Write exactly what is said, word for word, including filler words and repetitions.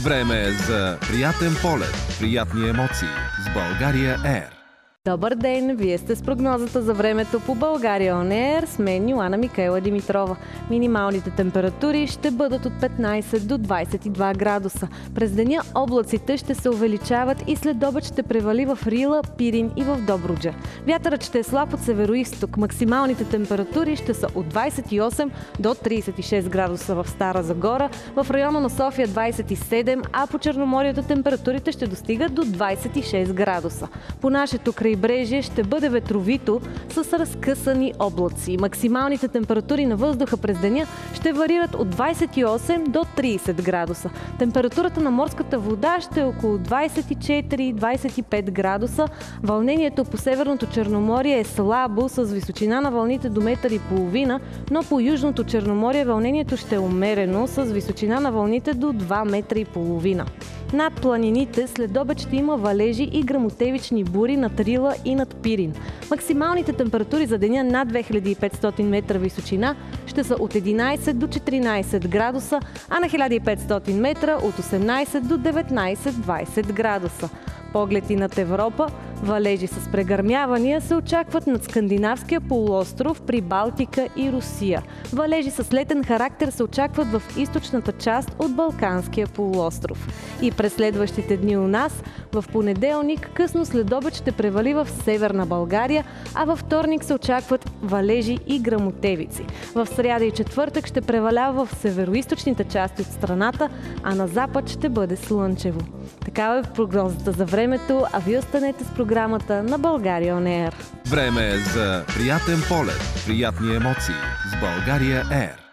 Време е за приятен полет, приятни емоции с България Ер. Добър ден! Вие сте с прогнозата за времето по България Он Ер с мен Йоана Микаела Димитрова. Минималните температури ще бъдат от петнайсет до двайсет и два градуса. През деня облаците ще се увеличават и след обед ще превали в Рила, Пирин и в Добруджа. Вятърът ще е слаб от североизток. Максималните температури ще са от двайсет и осем до трийсет и шест градуса в Стара Загора, в района на София двайсет и седем, а по Черноморието температурите ще достигат до двайсет и шест градуса. По нашето крайбрежие ще бъде ветровито с разкъсани облаци. Максималните температури на въздуха през деня ще варират от двайсет и осем до трийсет градуса. Температурата на морската вода ще е около двайсет и четири до двайсет и пет градуса. Вълнението по Северното Черноморие е слабо с височина на вълните до метър и половина, но по Южното Черноморие вълнението ще е умерено с височина на вълните до два метра и половина. Над планините след обед ще има валежи и гръмотевични бури над Рила и над Пирин. Максималните температури за деня над две хиляди и петстотин метра височина ще са от единайсет до четиринайсет градуса, а на хиляда и петстотин метра от осемнайсет до деветнайсет до двайсет градуса. Поглед и над Европа, валежи с прегърмявания се очакват над Скандинавския полуостров, при Балтика и Русия. Валежи с летен характер се очакват в източната част от Балканския полуостров. И през следващите дни у нас, в понеделник, късно следобед ще превали в Северна България, а във вторник се очакват валежи и гръмотевици. В сряда и четвъртък ще превалява в североизточните части от страната, а на запад ще бъде слънчево. Такава е прогнозата за времето, а вие останете с програмата на България Он Ер. Време е за приятен полет, приятни емоции с България Ер.